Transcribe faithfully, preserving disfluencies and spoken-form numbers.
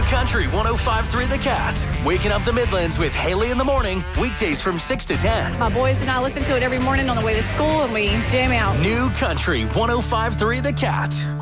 Country one oh five point three The Cat. Waking up the Midlands with Haley in the morning. Weekdays from six to ten. My boys and I listen to it every morning on the way to school, and we jam out. New Country one oh five point three The Cat.